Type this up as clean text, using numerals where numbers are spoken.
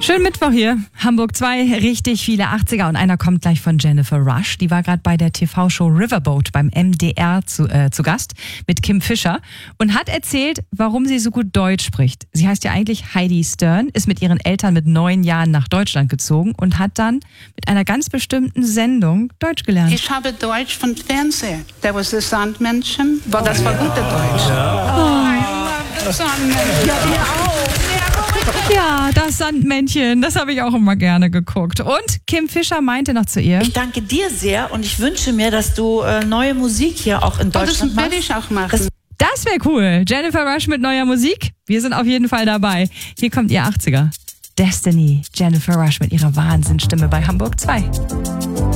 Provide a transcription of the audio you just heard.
Schönen Mittwoch hier. Hamburg 2, richtig viele 80er und einer kommt gleich von Jennifer Rush. Die war gerade bei der TV-Show Riverboat beim MDR zu Gast mit Kim Fischer und hat erzählt, warum sie so gut Deutsch spricht. Sie heißt ja eigentlich Heidi Stern, ist mit ihren Eltern mit 9 Jahren nach Deutschland gezogen und hat dann mit einer ganz bestimmten Sendung Deutsch gelernt. Ich habe Deutsch von Fernsehen. Da war das Sandmännchen. Das war gute Deutsch. Das Sandmännchen. Ja, ihr auch. Ja, das Sandmännchen, das habe ich auch immer gerne geguckt. Und Kim Fischer meinte noch zu ihr: Ich danke dir sehr und ich wünsche mir, dass du neue Musik hier auch in Deutschland machst. Das werde ich auch machen. Das wäre cool. Jennifer Rush mit neuer Musik. Wir sind auf jeden Fall dabei. Hier kommt ihr 80er. Destiny, Jennifer Rush mit ihrer Wahnsinnsstimme bei Hamburg 2.